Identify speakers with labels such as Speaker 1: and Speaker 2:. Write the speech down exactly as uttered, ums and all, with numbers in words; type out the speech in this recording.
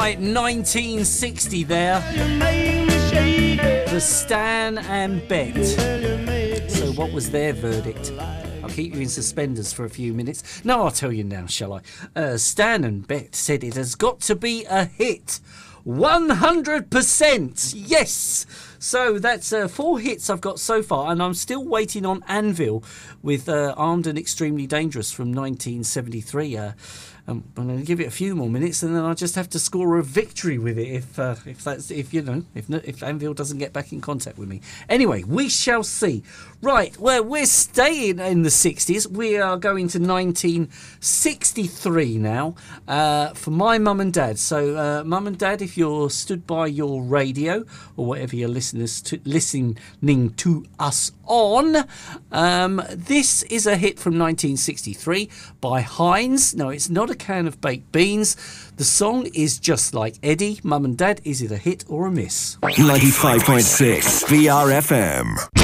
Speaker 1: Right, nineteen sixty there. For Stan and Bet. So what was their verdict? I'll keep you in suspenders for a few minutes. No, I'll tell you now, shall I? Uh, Stan and Bet said it has got to be a hit. one hundred percent. Yes. So that's uh, four hits I've got so far, and I'm still waiting on Anvil with uh, Armed and Extremely Dangerous from nineteen seventy-three. Uh, um, I'm going to give it a few more minutes, and then I'll just have to score a victory with it if uh, if that's if you know if if Anvil doesn't get back in contact with me. Anyway, we shall see. Right, well, we're staying in the sixties. We are going to nineteen sixty-three now uh, for my mum and dad. So, uh, mum and dad, if you're stood by your radio or whatever you're listeners to, listening to us on, um, this is a hit from nineteen sixty-three by Heinz. No, it's not a can of baked beans. The song is Just Like Eddie. Mum and dad, is it a hit or a miss?
Speaker 2: ninety-five point six V R F M.